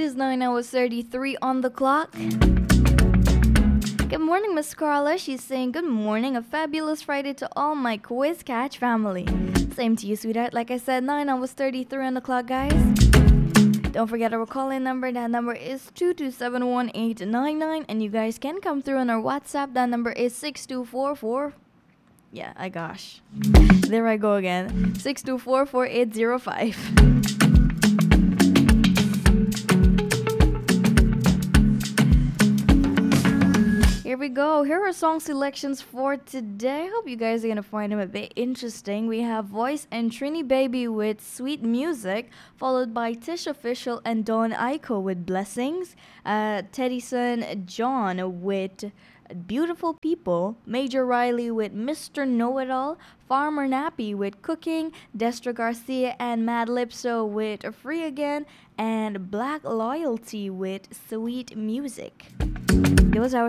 is 9 hours 33 on the clock. Good morning, Miss Carla. She's saying good morning, a fabulous Friday to all my Quiz Catch family. Same to you, sweetheart. Like I said, 9 hours 33 on the clock, guys. Don't forget our call-in number. That number is 2271899, and you guys can come through on our WhatsApp. That number is 6244. Yeah, gosh. There I go again. 6244805. Here we go. Here are song selections for today. I hope you guys are going to find them a bit interesting. We have Voice and Trini Baby with Sweet Music, followed by Tish Official and Dawn Aiko with Blessings, Teddyson John with Beautiful People, Major Riley with Mr. Know-It-All, Farmer Nappy with Cooking, Destra Garcia and Mad Lipso with Free Again, and Black Loyalty with Sweet Music. Those are